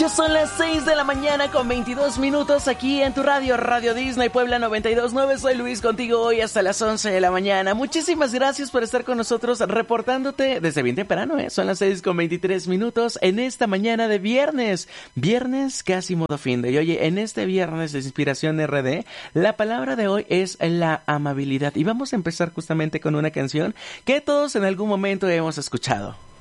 Ya son las 6 de la mañana con 22 minutos aquí en tu radio, Radio Disney Puebla 92.9. Soy Luis, contigo hoy hasta las 11 de la mañana. Muchísimas gracias por estar con nosotros reportándote desde bien temprano, Son las 6 con 23 minutos en esta mañana de viernes. Viernes casi modo fin de. Y oye, en este viernes de Inspiración RD, la palabra de hoy es la amabilidad. Y vamos a empezar justamente con una canción que todos en algún momento hemos escuchado.